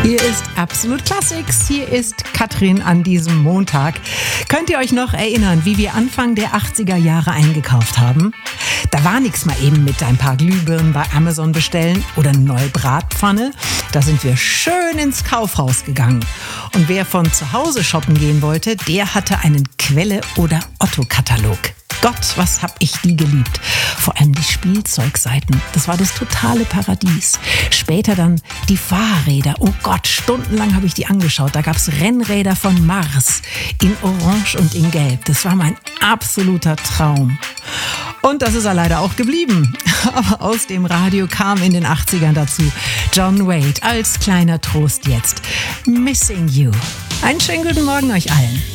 Hier ist Absolut Classics. Hier ist Katrin an diesem Montag. Könnt ihr euch noch erinnern, wie wir Anfang der 80er Jahre eingekauft haben? Da war nichts mal eben mit ein paar Glühbirnen bei Amazon bestellen oder eine neue Bratpfanne. Da sind wir schön ins Kaufhaus gegangen. Und wer von zu Hause shoppen gehen wollte, der hatte einen Quelle- oder Otto-Katalog. Gott, was hab ich die geliebt. Vor allem die Spielzeugseiten. Das war das totale Paradies. Später dann die Fahrräder. Oh Gott, stundenlang habe ich die angeschaut. Da gab's Rennräder von Mars in Orange und in Gelb. Das war mein absoluter Traum. Und das ist er leider auch geblieben. Aber aus dem Radio kam in den 80ern dazu John Waite als kleiner Trost jetzt. Missing You. Einen schönen guten Morgen euch allen.